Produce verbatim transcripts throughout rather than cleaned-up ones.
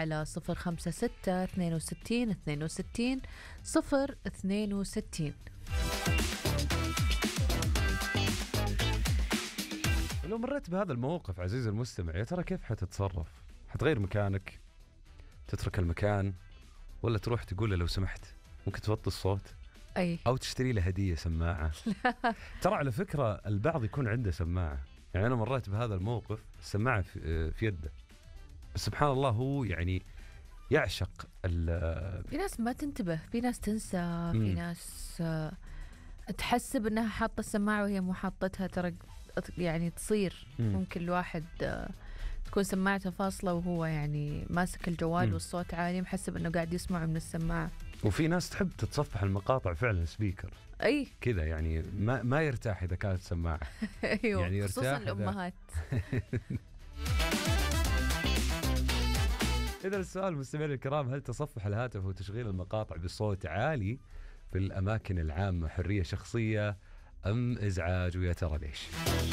على صفر خمسة ستة اثنين وستين اثنين وستين صفر اثنين وستين. لو مريت بهذا الموقف عزيزي المستمع، يا ترى كيف حتتصرف؟ حتغير مكانك، تترك المكان، ولا تروح تقول له لو سمحت ممكن توطي الصوت؟ أي. أو تشتري له هدية سماعة. ترى على فكرة البعض يكون عنده سماعة، يعني أنا مريت بهذا الموقف، السماعة في يده، بس سبحان الله هو يعني يعشق ال. في ناس ما تنتبه، في ناس تنسى، في مم. ناس تحسب أنها حاطة السماعة وهي مو حاطتها. ترى يعني تصير مم. ممكن الواحد تكون سماعته فاصلة وهو يعني ماسك الجوال مم. والصوت عالي محسب أنه قاعد يسمعه من السماعة. وفي ناس تحب تتصفح المقاطع فعلا سبيكر أي كذا، يعني ما ما يرتاح إذا كانت سماعة. أيوه يعني خصوصا يرتاح إذا- الأمهات. إذا السؤال مستمعينا الكرام، هل تصفح الهاتف وتشغيل المقاطع بصوت عالي في الأماكن العامة حرية شخصية أم إزعاج، ويا ترى ليش؟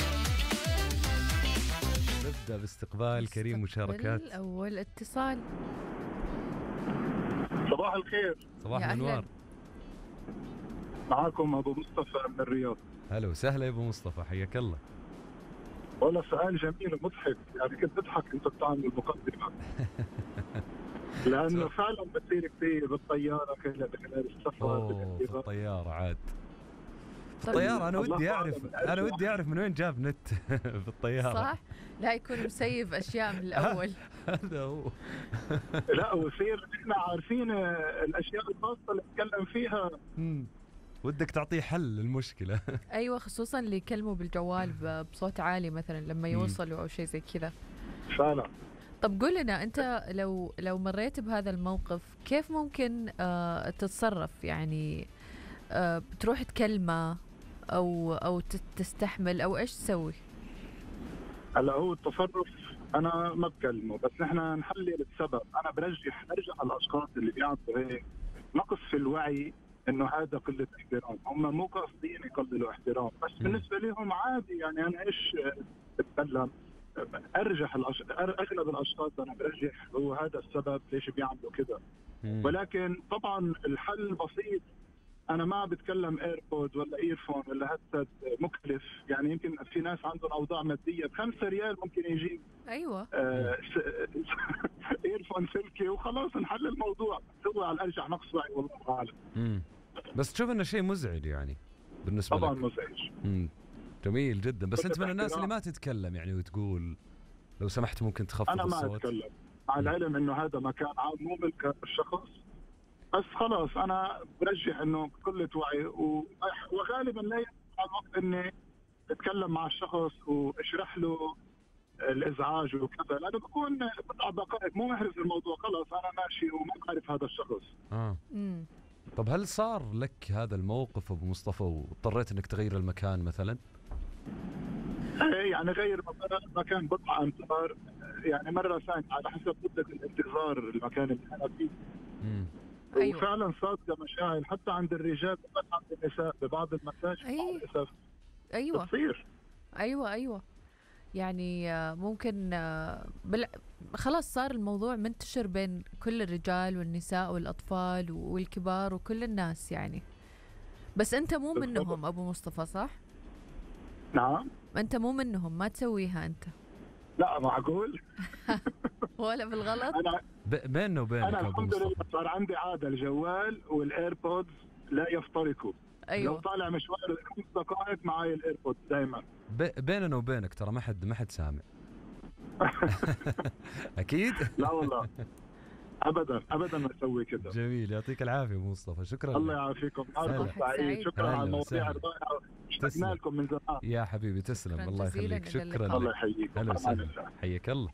نبدأ باستقبال كريم مشاركات. أول اتصال. صباح الخير. صباح يا الأنوار. أهلاً. معاكم أبو مصطفى من الرياض. هلا وسهلا يا أبو مصطفى، حياك الله. والله سؤال جميل ومضحك، يعني كنت بضحك أنت بتعمل المقدمة. لأنه فعلا بتصير كثير بالطيارة كذا خلال السفر. أوه في الطيارة عاد. في طيب. الطيارة أنا الله ودي أعلم. أعرف أنا ودي أعرف من وين جاب نت في الطيارة. صح؟ لا يكون مسيف أشياء من الأول. هذا هو. لا ويصير إحنا عارفين الأشياء الخاصة اللي نتكلم فيها. مم. ودك تعطيه حل للمشكلة. أيوة خصوصا اللي يكلموا بالجوال ب- بصوت عالي مثلا لما يوصلوا أو شيء زي كذا. فعلا. طب قول لنا أنت، لو لو مريت بهذا الموقف كيف ممكن آه تتصرف؟ يعني آه بتروح تكلمه أو أو تت- تستحمل أو إيش تسوي؟ هلا هو التصرف أنا ما بكلمه، بس نحن نحلل السبب. أنا برجح أرجع على الأشخاص اللي بيعملوا هيك نقص في الوعي، انه هذا قله احترام. هم مو قاصدين يقللوا احترام، بس م. بالنسبه لهم عادي. يعني انا ايش بتكلم؟ ارجح الأش... اغلب الاشخاص انا برجح هو هذا السبب ليش بيعملوا كذا. ولكن طبعا الحل بسيط. انا ما بتكلم ايربود ولا ايرفون ولا هيدسет مكلف. يعني يمكن في ناس عندهم اوضاع ماديه بخمسة ريال ممكن يجيب أيوة آه ايرفون سلكي وخلاص نحل الموضوع. هو على الارجح نقص وعي والله اعلم. مم. بس تشوف انه شيء مزعج يعني بالنسبه طبعا لك؟ مزعج. مم. جميل جدا. بس انت من الناس احترام. اللي ما تتكلم يعني وتقول لو سمحت ممكن تخفض انا ما الصوت؟ اتكلم مع العلم انه هذا مكان عام مو ملك الشخص، بس خلاص انا برجح انه بقله وعي و... وغالبا لا ينفع الوقت اني اتكلم مع الشخص واشرح له الازعاج وكذا، لانه بكون بضع دقائق مو محرز الموضوع. خلاص انا ماشي وما بعرف هذا الشخص. اه مم. طب هل صار لك هذا الموقف ابو مصطفى واضطريت انك تغير المكان مثلا؟ يعني غير مثلا مكان بضع امتار، يعني مره ثانيه على حسب مده الانتظار المكان اللي انا فيه. امم أيوة. وفعلا صادقه مشاعر حتى عند الرجال بس عند النساء ببعض المساجد. أي. مع الاسف أيوة بتصير. أيوة أيوة يعني آه، ممكن آه، بل... خلاص صار الموضوع منتشر بين كل الرجال والنساء والأطفال والكبار وكل الناس يعني. بس أنت مو بالضبط. منهم أبو مصطفى صح؟ نعم. أنت مو منهم، ما تسويها أنت لا معقول. ولا بالغلط. انا ب- بيننا وبينك انا ابو الحمد لله مصطفى صار عندي عاده الجوال والايربودز لا يفترقوا. لو أيوة طالع مشوار خمس دقائق معي الايربودز دائما. ب- بيننا وبينك ترى ما حد ما حد سامع. اكيد. لا والله ابدا ابدا ما اسوي كذا. جميل، يعطيك العافيه ابو مصطفى، شكرا الله لك. يعافيكم. هلا. نهاركم سعيد. سعيد. شكرا هلا على المواضيع وسهلا. الرائعه. اشتقنا تسلم. لكم من زمان. يا حبيبي تسلم، شكراً الله جزيلاً يخليك. إلى اللقاء. شكرا الله لك. يحييكم. هلا أمان وسهلا، الله. حياك الله.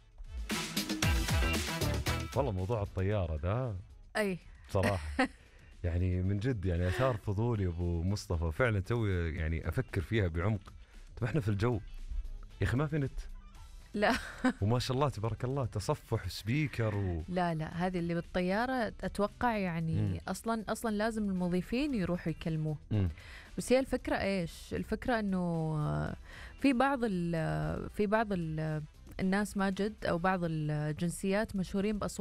والله موضوع الطيارة ده أي بصراحة يعني من جد يعني أثار فضولي أبو مصطفى فعلا. توي يعني أفكر فيها بعمق. طب إحنا في الجو يا أخي ما في نت. لا وما شاء الله تبارك الله تصفح سبيكر و... لا لا هذه اللي بالطيارة أتوقع يعني مم. أصلا أصلا لازم المضيفين يروحوا يكلموه. مم. بس هي الفكرة إيش؟ الفكرة إنه في بعض ال في بعض ال الناس ماجد أو بعض الجنسيات مشهورين بأصوات